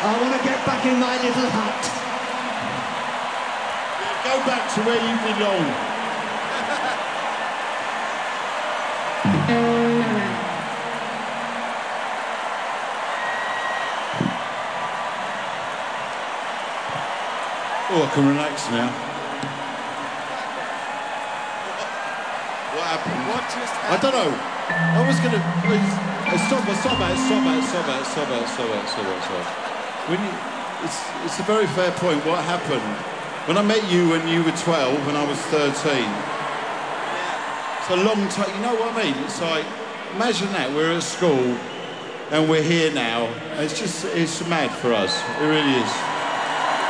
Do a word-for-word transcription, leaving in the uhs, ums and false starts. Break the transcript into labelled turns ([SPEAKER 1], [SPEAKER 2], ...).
[SPEAKER 1] I want to get back in my little hut.
[SPEAKER 2] Go back to where you belong. Oh, I can relax now. What happened?
[SPEAKER 3] What just
[SPEAKER 2] I
[SPEAKER 3] happened?
[SPEAKER 2] don't know. I was gonna. uh, Stop! Stop! It! Stop! It! Stop! It! Stop! It! Stop! It! Stop! It! Stop! When you, it's it's a very fair point. What happened when I met you when you were twelve and I was thirteen? It's a long time. You know what I mean? It's like, imagine that we're at school and we're here now. It's just it's mad for us. It really is.